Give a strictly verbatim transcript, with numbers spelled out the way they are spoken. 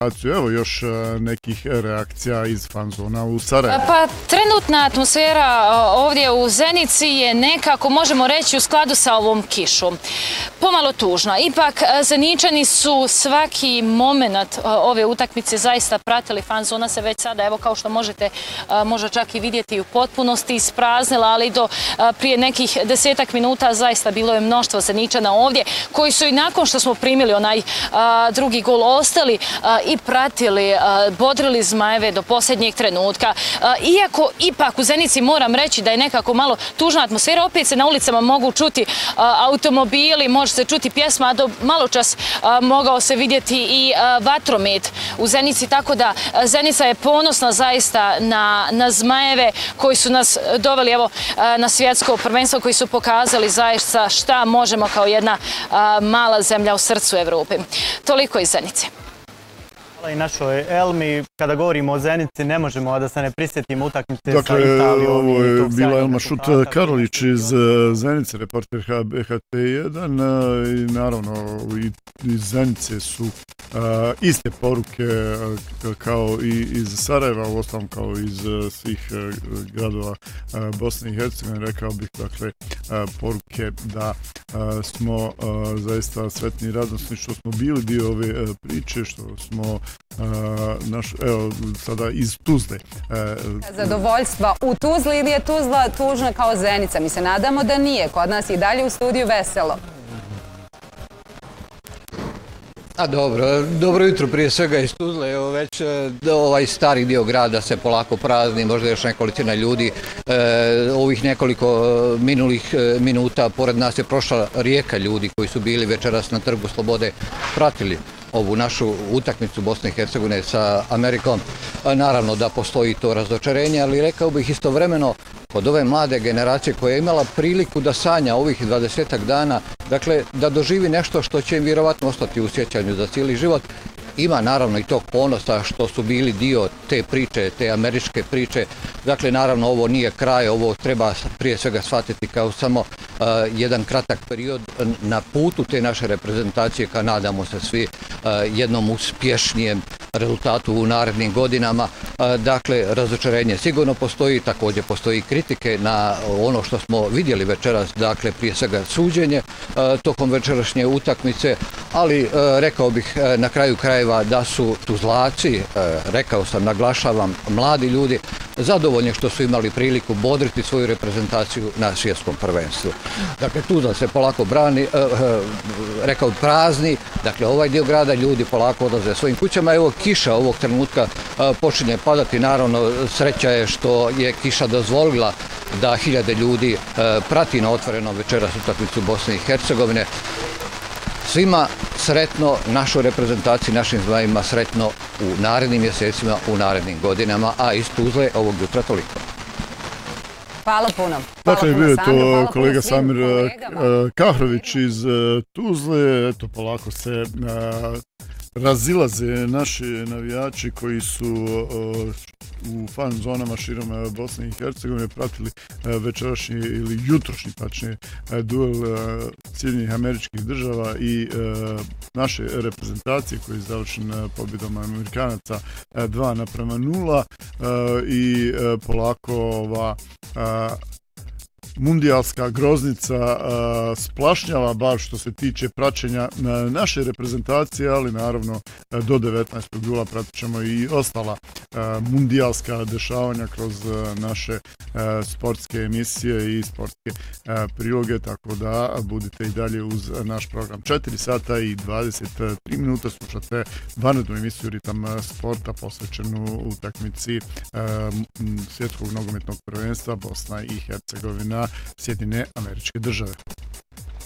Evo još nekih reakcija iz fan zona u Sarajevu. Pa trenutna atmosfera ovdje u Zenici je nekako, možemo reći, u skladu sa ovom kišom. Pomalo tužna. Ipak Zeničani su svaki moment ove utakmice zaista pratili. Fan zona se već sada, evo kao što možete možda čak i vidjeti, u potpunosti ispraznila, ali do prije nekih desetak minuta zaista bilo je mnoštvo Zeničana ovdje koji su i nakon što smo primili onaj drugi gol ostali i pratili, bodrili Zmajeve do posljednjeg trenutka. Iako ipak u Zenici moram reći da je nekako malo tužna atmosfera, opet se na ulicama mogu čuti automobili, može se čuti pjesma, a do malo čas mogao se vidjeti i vatromet u Zenici, tako da Zenica je ponosna zaista na, na Zmajeve koji su nas doveli evo, na svjetsko prvenstvo, koji su pokazali zaista šta možemo kao jedna mala zemlja u srcu Evrope. Toliko iz Zenice. Hvala i našoj Elmi. Kada govorimo o Zenici, ne možemo da se ne prisjetimo utakmice sa Italijom. Ovo je bila Elma Šut-Karolić iz Zenice, reporter H T jedan. I naravno iz Zenice su iste poruke kao i iz Sarajeva, u osnovom kao iz svih gradova Bosne i Hercegovine. Rekao bih, dakle, poruke da smo zaista sretni i radosni što smo bili dio ove priče, što smo naš, evo, sada iz Tuzle. Zadovoljstva u Tuzli ili je Tuzla tužna kao Zenica? Mi se nadamo da nije. Kod nas i dalje u studiju veselo. A dobro, dobro jutro prije svega iz Tuzle, evo već ovaj stari dio grada se polako prazni, možda još nekolicina ljudi, e, ovih nekoliko minulih minuta pored nas je prošla rijeka ljudi koji su bili večeras na Trgu Slobode, pratili ovu našu utakmicu Bosne i Hercegovine sa Amerikom. Naravno da postoji to razočarenje, ali rekao bih istovremeno kod ove mlade generacije koja je imala priliku da sanja ovih dvadesetak dana, dakle da doživi nešto što će im vjerovatno ostati u sjećanju za cijeli život. Ima naravno i tog ponosa što su bili dio te priče, te američke priče. Dakle, naravno ovo nije kraj, ovo treba prije svega shvatiti kao samo uh, jedan kratak period na putu te naše reprezentacije, ka nadamo se svi uh, jednom uspješnijem rezultatu u narednim godinama. Uh, dakle, razočarenje sigurno postoji, također postoji kritike na ono što smo vidjeli večeras, dakle prije svega suđenje uh, tokom večerašnje utakmice, ali uh, rekao bih uh, na kraju krajeva da su Tuzlaci, uh, rekao sam, naglašavam, mladi ljudi, zadovoljni što su imali priliku bodriti svoju reprezentaciju na svjetskom prvenstvu. Dakle, Tuzla se polako brani, uh, uh, rekao prazni, dakle ovaj dio grada ljudi polako odlaze svojim kućama. Evo kiša ovog trenutka uh, počinje padati, naravno sreća je što je kiša dozvolila da hiljade ljudi uh, prati na otvorenom večeras utakmicu Bosne i Hercegovine. Svima sretno, našoj reprezentaciji, našim Zmajima sretno u narednim mjesecima, u narednim godinama, a iz Tuzle ovog jutra toliko. Hvala puno. Dakle, bio je to kolega Samir Kahrović iz Tuzle. Eto, polako se razilaze naši navijači koji su u fan zonama širom Bosne i Hercegovine pratili večerašnji ili jutrošnji tačnije duel Sjedinjenih Američkih Država i naše reprezentacije koji je završen pobjedom Amerikanaca dva naprema nula i polako ova mundijalska groznica a, splašnjava bar što se tiče praćenja a, naše reprezentacije, ali naravno a, do devetnaestog jula pratit ćemo i ostala a, mundijalska dešavanja kroz a, naše a, sportske emisije i sportske a, priloge, tako da budite i dalje uz naš program. četiri sata i dvadeset tri minuta slušate vanrednu emisiju Ritam sporta posvećenu utakmici a, svjetskog nogometnog prvenstva Bosna i Hercegovina, Sjedinjene Američke Države.